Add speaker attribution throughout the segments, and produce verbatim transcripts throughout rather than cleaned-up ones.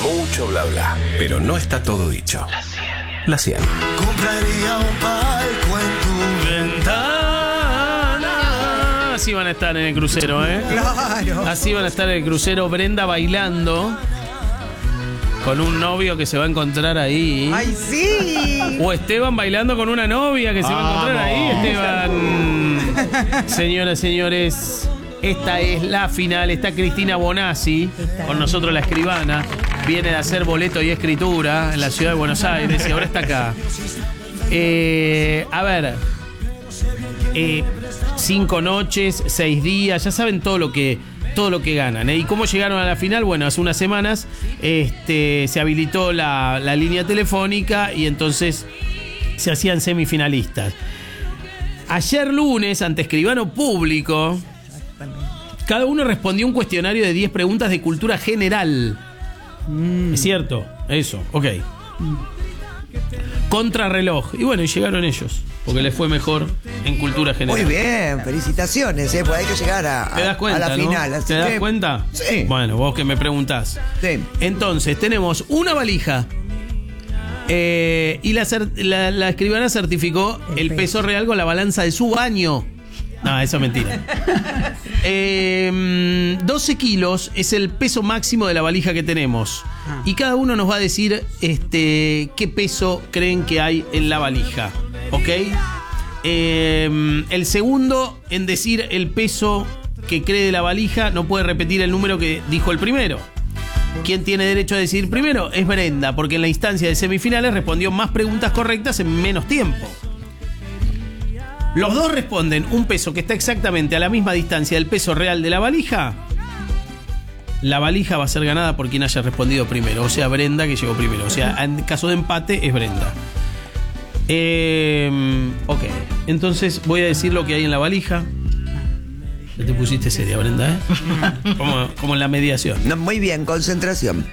Speaker 1: Mucho bla bla, pero no está todo dicho. La cien. La cien.
Speaker 2: Compraría un palco en tu
Speaker 3: Ventana. Así van a estar en el crucero, ¿eh?
Speaker 4: Claro.
Speaker 3: Así van a estar en el crucero. Brenda bailando con un novio que se va a encontrar ahí.
Speaker 4: ¡Ay, sí!
Speaker 3: O Esteban bailando con una novia que se va a encontrar ahí. Esteban. Señoras, señores, esta es la final. Está Cristina Bonazzi, con nosotros la escribana. Viene de hacer boleto y escritura en la ciudad de Buenos Aires y ahora está acá. Eh, a ver, eh, cinco noches, seis días, ya saben todo lo que, todo lo que ganan, ¿eh? ¿Y cómo llegaron a la final? Bueno, hace unas semanas este, se habilitó la, la línea telefónica y entonces se hacían semifinalistas. Ayer lunes, ante escribano público, cada uno respondió un cuestionario de diez preguntas de cultura general. Mm. ¿Es cierto? Eso, ok. Mm. Contrarreloj. Y bueno, y llegaron ellos, porque les fue mejor en cultura general.
Speaker 4: Muy bien, felicitaciones, ¿eh? Pues hay que llegar a, a,
Speaker 3: ¿Te das cuenta,
Speaker 4: a la
Speaker 3: ¿no?
Speaker 4: final. Así
Speaker 3: ¿Te das
Speaker 4: que,
Speaker 3: cuenta?
Speaker 4: Sí.
Speaker 3: Bueno, vos que me preguntás.
Speaker 4: Sí.
Speaker 3: Entonces, tenemos una valija. Eh, y la, la, la escribana certificó el, el peso. peso real con la balanza de su baño. No, eso es mentira. eh, doce kilos es el peso máximo de la valija que tenemos. Ah. Y cada uno nos va a decir este, qué peso creen que hay en la valija. ¿Ok? Eh, el segundo en decir el peso que cree de la valija no puede repetir el número que dijo el primero. ¿Quién tiene derecho a decir primero? Es Brenda, porque en la instancia de semifinales respondió más preguntas correctas en menos tiempo. Los dos responden un peso que está exactamente a la misma distancia del peso real de la valija. La valija va a ser ganada por quien haya respondido primero. O sea, Brenda, que llegó primero. O sea, en caso de empate es Brenda. Eh, ok, entonces voy a decir lo que hay en la valija. Ya te pusiste seria, Brenda, ¿eh? Como, como en la mediación.
Speaker 4: No, muy bien, concentración.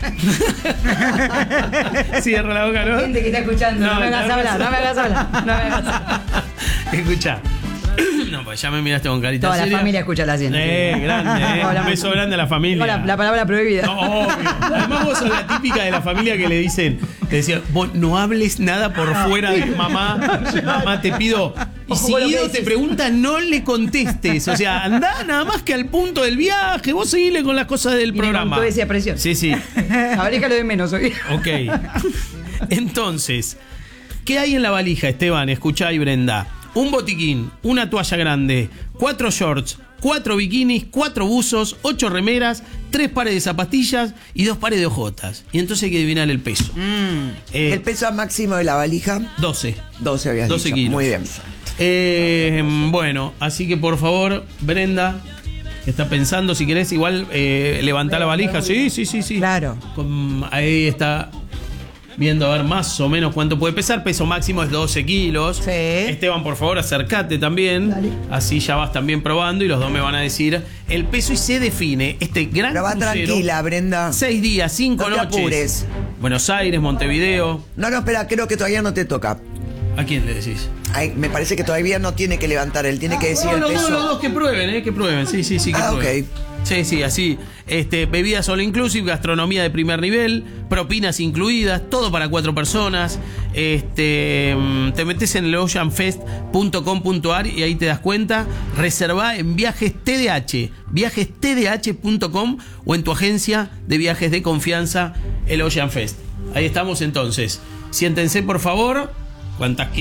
Speaker 3: Cierra la boca, ¿no?
Speaker 5: Gente que está escuchando, no, no me hagas
Speaker 3: no,
Speaker 5: hablar, no me hagas hablar, no me hagas hablar.
Speaker 3: Escucha. No, pues ya me miraste con carita
Speaker 5: Toda
Speaker 3: seria.
Speaker 5: la familia escucha la cien.
Speaker 3: Eh, grande, eh.
Speaker 5: Hola,
Speaker 3: Un beso grande a la familia.
Speaker 5: La, la palabra prohibida.
Speaker 3: No, obvio. Además vos sos la típica de la familia que le dicen, te decían, vos no hables nada por fuera de mamá. Mamá, te pido. Y seguido te pregunta, no le contestes. O sea, andá nada más que al punto del viaje. Vos seguile con las cosas del
Speaker 5: y
Speaker 3: programa.
Speaker 5: Todo esa presión.
Speaker 3: Sí, sí.
Speaker 5: Habría que lo de menos hoy.
Speaker 3: Ok. Entonces, ¿qué hay en la valija, Esteban? Escuchá y Brenda. Un botiquín, una toalla grande, cuatro shorts, cuatro bikinis, cuatro buzos, ocho remeras, tres pares de zapatillas y dos pares de ojotas. Y entonces hay que adivinar el peso.
Speaker 4: Mm.
Speaker 3: Eh,
Speaker 4: ¿El peso máximo de la valija?
Speaker 3: doce.
Speaker 4: doce habías
Speaker 3: doce
Speaker 4: dicho.
Speaker 3: kilos.
Speaker 4: Muy bien.
Speaker 3: Eh, bueno, así que por favor, Brenda, que está pensando, si querés, igual eh, levantar la valija. Sí, sí, sí, sí.
Speaker 4: Claro.
Speaker 3: Con, ahí está viendo a ver más o menos cuánto puede pesar. Peso máximo es doce kilos.
Speaker 4: Sí.
Speaker 3: Esteban, por favor, acércate también. Dale. Así ya vas también probando y los dos me van a decir el peso y se define este gran
Speaker 4: Pero va
Speaker 3: crucero.
Speaker 4: tranquila, Brenda.
Speaker 3: Seis días, cinco
Speaker 4: No te
Speaker 3: noches.
Speaker 4: apures.
Speaker 3: Buenos Aires, Montevideo.
Speaker 4: No, no, espera, creo que todavía no te toca.
Speaker 3: ¿A quién le decís?
Speaker 4: Ay, me parece que todavía no tiene que levantar, él tiene que decir
Speaker 3: No,
Speaker 4: el
Speaker 3: los
Speaker 4: peso.
Speaker 3: dos, los dos que prueben, eh, que prueben. Sí, sí, sí, que
Speaker 4: Ah,
Speaker 3: prueben.
Speaker 4: ok.
Speaker 3: Sí, sí, así. Este, bebidas all inclusive, gastronomía de primer nivel, propinas incluidas, todo para cuatro personas. Este, te metes en el ocean fest punto com punto a r y ahí te das cuenta. Reservá en Viajes T D H, viajes t d h punto com o en tu agencia de viajes de confianza, el Ocean Fest. Ahí estamos entonces. Siéntense, por favor. ¿Cuántas